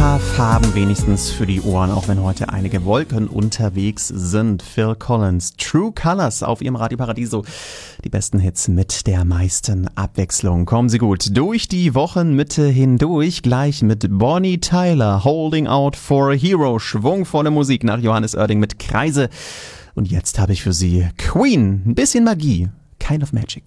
paar Farben wenigstens für die Ohren, auch wenn heute einige Wolken unterwegs sind. Phil Collins, True Colors auf ihrem Radio Paradiso. Die besten Hits mit der meisten Abwechslung. Kommen Sie gut durch die Wochenmitte hindurch. Gleich mit Bonnie Tyler, Holding Out for a Hero. Schwungvolle Musik nach Johannes Oerding mit Kreise. Und jetzt habe ich für Sie Queen, ein bisschen Magie, Kind of Magic.